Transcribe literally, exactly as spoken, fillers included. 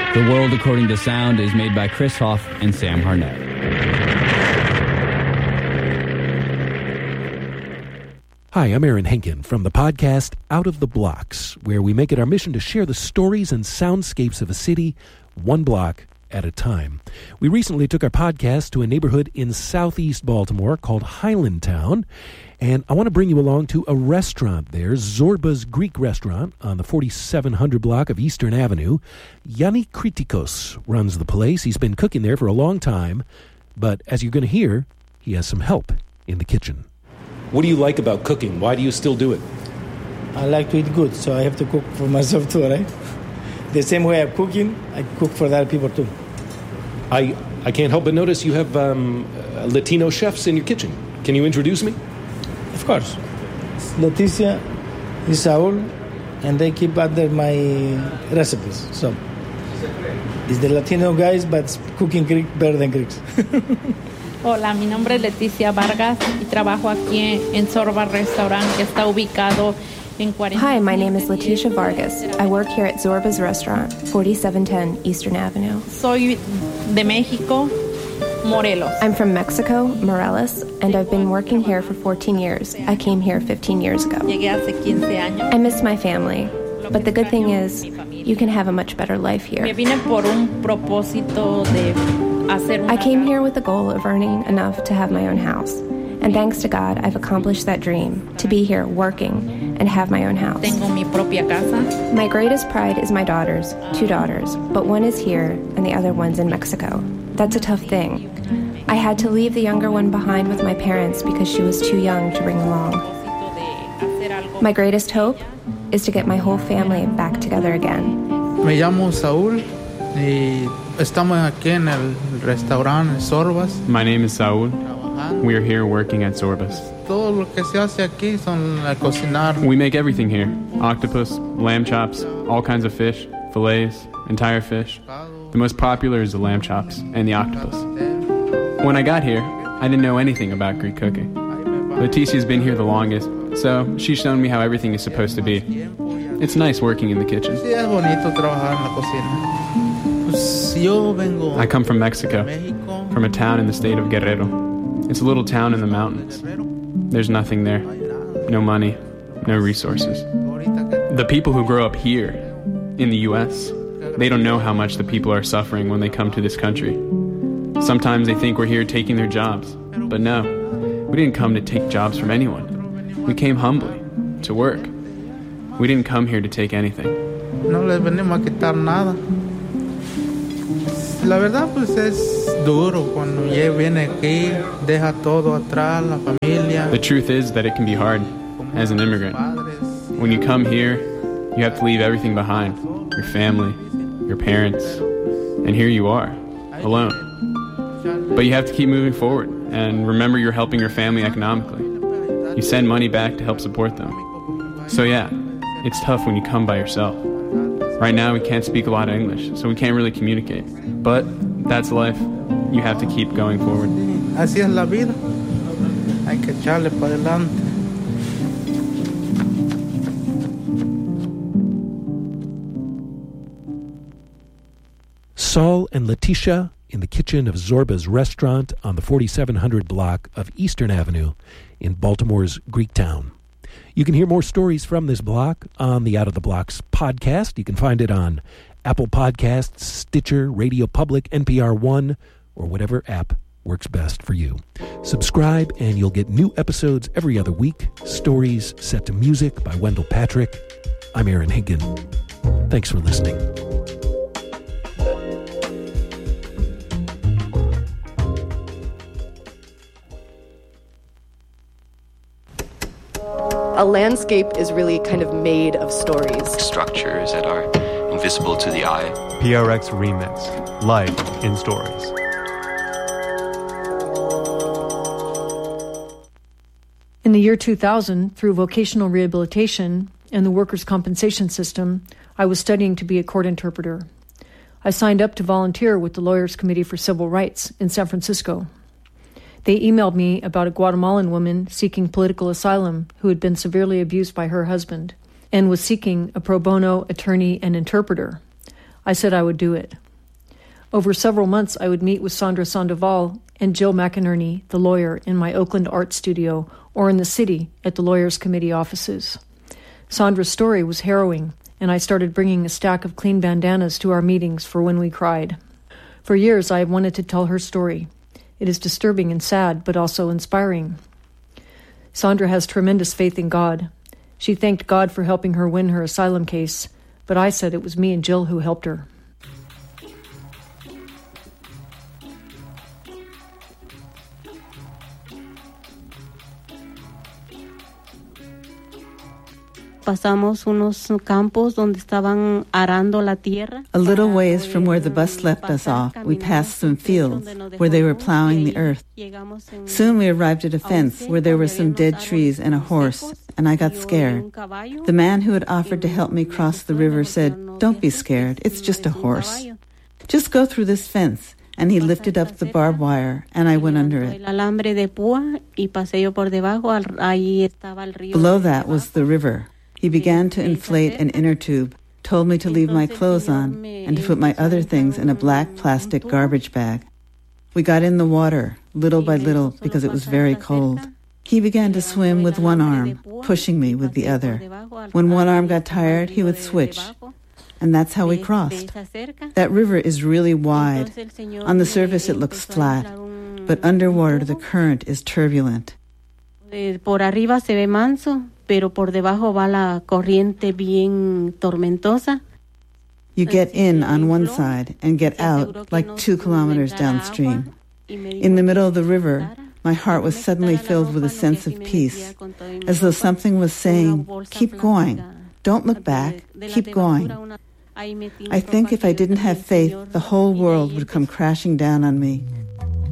The World According to Sound is made by Chris Hoff and Sam Harnett. Hi, I'm Aaron Henkin from the podcast Out of the Blocks, where we make it our mission to share the stories and soundscapes of a city, one block at a time. We recently took our podcast to a neighborhood in southeast Baltimore called Highlandtown, and I want to bring you along to a restaurant there, Zorba's Greek Restaurant on the forty-seven hundred block of Eastern Avenue. Yanni Kritikos runs the place. He's been cooking there for a long time, but as you're going to hear, he has some help in the kitchen. What do you like about cooking? Why do you still do it? I like to eat good, so I have to cook for myself too, right? The same way I'm cooking, I cook for other people too. I I can't help but notice you have um, uh, Latino chefs in your kitchen. Can you introduce me? Of course. It's Leticia, it's Saul, and they keep under my recipes. So it's the Latino guys, but cooking Greek better than Greeks. Hola, mi nombre es Leticia Vargas y trabajo aquí en Zorba Restaurant, que está ubicado en cuarenta. Hi, my name is Leticia Vargas. I work here at Zorba's Restaurant, forty-seven ten Eastern Avenue. Soy de México, Morelos. I'm from Mexico, Morelos, and I've been working here for fourteen years. I came here fifteen years ago. Llegué hace quince años. I miss my family, but the good thing is you can have a much better life here. Me vine por un propósito de hacer una. I came here with the goal of earning enough to have my own house. And thanks to God, I've accomplished that dream, to be here working and have my own house. Tengo mi propia casa. My greatest pride is my daughters, two daughters, but one is here and the other one's in Mexico. That's a tough thing. I had to leave the younger one behind with my parents because she was too young to bring along. My greatest hope is to get my whole family back together again. Me llamo Saúl y estamos aquí en el restaurante Zorbas. My name is Saúl. We are here working at Zorba's. Todo lo que se hace aquí son a cocinar. We make everything here. Octopus, lamb chops, all kinds of fish, fillets, entire fish. The most popular is the lamb chops and the octopus. When I got here, I didn't know anything about Greek cooking. Leticia's been here the longest, so she's shown me how everything is supposed to be. It's nice working in the kitchen. Sí, es bonito trabajar en la cocina. Pues yo vengo. I come from Mexico, from a town in the state of Guerrero. It's a little town in the mountains. There's nothing there. No money, no resources. The people who grow up here, in the U S, they don't know how much the people are suffering when they come to this country. Sometimes they think we're here taking their jobs. But no, we didn't come to take jobs from anyone. We came humbly, to work. We didn't come here to take anything. No les venimos a quitar nada. La verdad, pues es duro cuando ya viene aquí, deja todo atrás, la familia. The truth is that it can be hard as an immigrant. When you come here, you have to leave everything behind. Your family, your parents, and here you are, alone. But you have to keep moving forward and remember you're helping your family economically. You send money back to help support them. So yeah, it's tough when you come by yourself. Right now we can't speak a lot of English, so we can't really communicate. But that's life. You have to keep going forward. Así es la vida. Hay que echarle para adelante. Saul and Leticia in the kitchen of Zorba's Restaurant on the forty-seven hundred block of Eastern Avenue in Baltimore's Greektown. You can hear more stories from this block on the Out of the Blocks podcast. You can find it on Apple Podcasts, Stitcher, Radio Public, N P R One, or whatever app works best for you. Subscribe and you'll get new episodes every other week. Stories set to music by Wendell Patrick. I'm Aaron Hinkin. Thanks for listening. A landscape is really kind of made of stories. Structures that are invisible to the eye. P R X Remix, Life in Stories. In the year two thousand, through vocational rehabilitation and the workers' compensation system, I was studying to be a court interpreter. I signed up to volunteer with the Lawyers Committee for Civil Rights in San Francisco. They emailed me about a Guatemalan woman seeking political asylum who had been severely abused by her husband and was seeking a pro bono attorney and interpreter. I said I would do it. Over several months, I would meet with Sandra Sandoval and Jill McInerney, the lawyer, in my Oakland art studio or in the city at the Lawyers Committee offices. Sandra's story was harrowing, and I started bringing a stack of clean bandanas to our meetings for when we cried. For years, I have wanted to tell her story. It is disturbing and sad, but also inspiring. Sandra has tremendous faith in God. She thanked God for helping her win her asylum case, but I said it was me and Jill who helped her. Pasamos unos campos donde estaban arando la tierra. A little ways from where the bus left us off, we passed some fields where they were plowing the earth. Soon we arrived at a fence where there were some dead trees and a horse, and I got scared. The man who had offered to help me cross the river said, "Don't be scared, it's just a horse. Just go through this fence." And he lifted up the barbed wire, and I went under it. Below that was the river. He began to inflate an inner tube, told me to leave my clothes on, and to put my other things in a black plastic garbage bag. We got in the water, little by little, because it was very cold. He began to swim with one arm, pushing me with the other. When one arm got tired, he would switch. And that's how we crossed. That river is really wide. On the surface it looks flat, but underwater the current is turbulent. Por arriba se ve manso, pero por debajo va la corriente bien tormentosa. You get in on one side and get out like two kilometers downstream. In the middle of the river, my heart was suddenly filled with a sense of peace, as though something was saying, "Keep going. Don't look back. Keep going." I think if I didn't have faith, the whole world would come crashing down on me.